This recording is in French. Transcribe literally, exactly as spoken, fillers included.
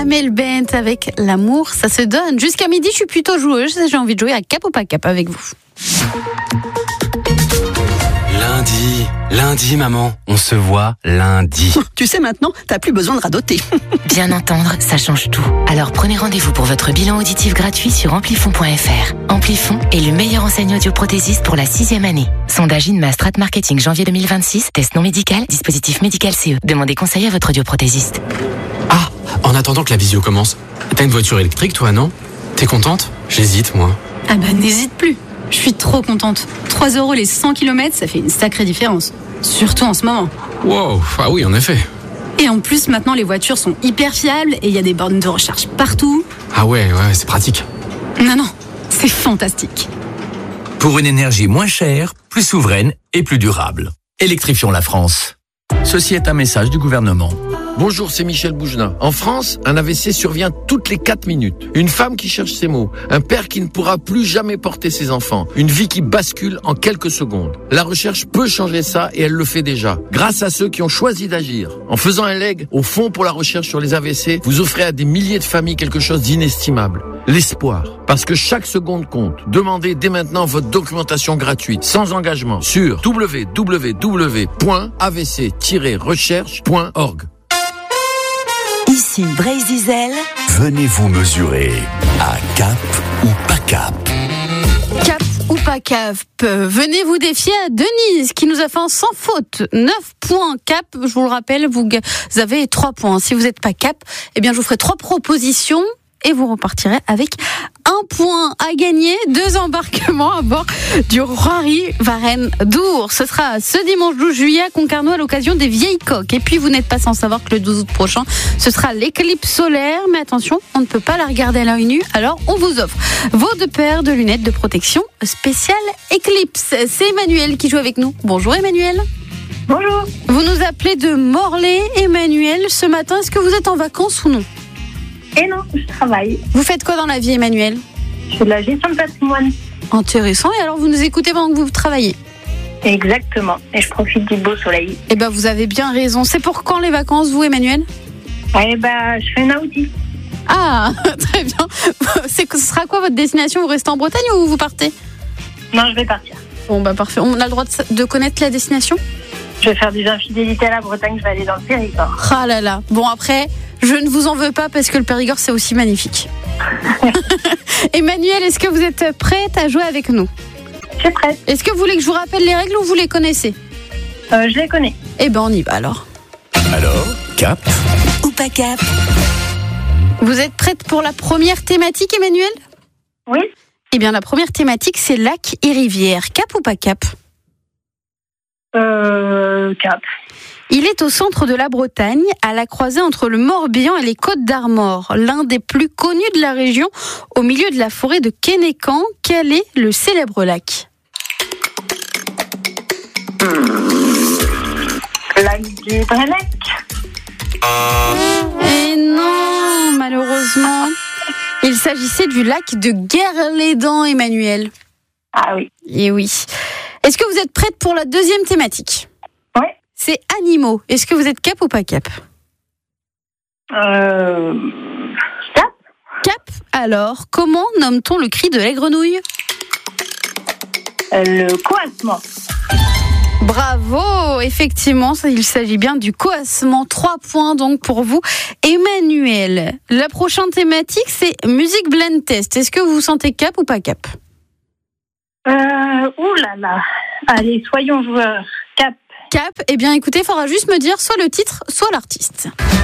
Amel Bent avec L'amour, ça se donne. Jusqu'à midi, je suis plutôt joueuse. J'ai envie de jouer à Cap ou pas Cap avec vous. Lundi, lundi maman, on se voit lundi. Tu sais maintenant, t'as plus besoin de radoter. Bien entendre, ça change tout. Alors prenez rendez-vous pour votre bilan auditif gratuit sur amplifon point f r. Amplifon est le meilleur enseigne audioprothésiste pour la sixième année. Sondage Inma Strat Marketing janvier deux mille vingt-six, test non médical, dispositif médical C E. Demandez conseil à votre audioprothésiste. Ah, en attendant que la visio commence, t'as une voiture électrique toi, non? T'es contente? J'hésite moi. Ah bah n'hésite plus. Je suis trop contente. trois euros les cent kilomètres, ça fait une sacrée différence. Surtout en ce moment. Wow, ah oui en effet. Et en plus, maintenant, les voitures sont hyper fiables et il y a des bornes de recharge partout. Ah ouais, ouais, c'est pratique. Non, non, c'est fantastique. Pour une énergie moins chère, plus souveraine et plus durable. Électrifions la France. Ceci est un message du gouvernement. Bonjour, c'est Michel Bougelin. En France, un A V C survient toutes les quatre minutes. Une femme qui cherche ses mots. Un père qui ne pourra plus jamais porter ses enfants. Une vie qui bascule en quelques secondes. La recherche peut changer ça et elle le fait déjà. Grâce à ceux qui ont choisi d'agir. En faisant un leg au Fonds pour la recherche sur les A V C, vous offrez à des milliers de familles quelque chose d'inestimable. L'espoir. Parce que chaque seconde compte. Demandez dès maintenant votre documentation gratuite, sans engagement, sur w w w point a v c tiret recherche point org. Ici Brésil. Venez vous mesurer à Cap ou pas Cap. Cap ou pas Cap. Venez vous défier à Denise qui nous a fait un sans faute. neuf points Cap. Je vous le rappelle, vous avez trois points. Si vous n'êtes pas Cap, eh bien je vous ferai trois propositions. Et vous repartirez avec un point à gagner, deux embarquements à bord du Roiry Varenne d'Ours. Ce sera ce dimanche douze juillet à Concarneau à l'occasion des Vieilles Coques. Et puis vous n'êtes pas sans savoir que le douze août prochain, ce sera l'éclipse solaire. Mais attention, on ne peut pas la regarder à l'œil nu, alors on vous offre vos deux paires de lunettes de protection spéciale éclipse. C'est Emmanuel qui joue avec nous. Bonjour Emmanuel. Bonjour. Vous nous appelez de Morlaix, Emmanuel. Ce matin, est-ce que vous êtes en vacances ou non ? Et non, je travaille. Vous faites quoi dans la vie, Emmanuel ? Je fais de la gestion de patrimoine. Intéressant. Et alors, vous nous écoutez pendant que vous travaillez ? Exactement. Et je profite du beau soleil. Eh ben, vous avez bien raison. C'est pour quand les vacances, vous, Emmanuel ? Eh ben, je fais un Audi. Ah, très bien. C'est, ce sera quoi votre destination ? Vous restez en Bretagne ou vous partez ? Non, je vais partir. Bon, bah parfait. On a le droit de, de connaître la destination ? Je vais faire des infidélités à la Bretagne. Je vais aller dans le Périgord. Ah là là. Bon, après... Je ne vous en veux pas parce que le Périgord, c'est aussi magnifique. Emmanuel, est-ce que vous êtes prête à jouer avec nous ? Je suis prête. Est-ce que vous voulez que je vous rappelle les règles ou vous les connaissez ? euh, Je les connais. Eh ben, on y va alors. Alors, Cap Ou pas Cap. Vous êtes prête pour la première thématique, Emmanuel ? Oui. Eh bien, la première thématique, c'est lac et rivière. Cap ou pas Cap ? Euh, Cap. Il est au centre de la Bretagne, à la croisée entre le Morbihan et les Côtes d'Armor, l'un des plus connus de la région, au milieu de la forêt de Keinecamp. Quel est le célèbre lac ? Lac du Brennec. Et non, malheureusement, il s'agissait du lac de Guerlédan, Emmanuel. Ah oui. Et oui. Est-ce que vous êtes prête pour la deuxième thématique ? Oui. C'est animaux. Est-ce que vous êtes Cap ou pas Cap ? Euh... Cap. Cap. Alors, comment nomme-t-on le cri de la grenouille ? Euh, le coassement. Bravo, effectivement, ça, il s'agit bien du coassement. Trois points donc pour vous, Emmanuel. La prochaine thématique, c'est musique blend test. Est-ce que vous vous sentez Cap ou pas Cap ? Euh... Ouh là là. Allez, soyons joueurs. Cap. Cap, eh bien écoutez, il faudra juste me dire soit le titre, soit l'artiste.